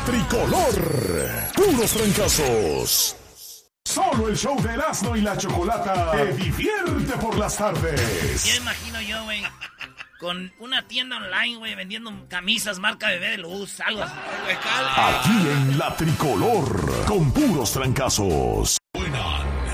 tricolor. Puros trancazos. Solo el show de Erasmo y la Chocolata te divierte por las tardes. Ya imagino yo, güey, con una tienda online, güey, vendiendo camisas marca Bebé de Luz, algo así. Aquí en la tricolor, con puros trancazos.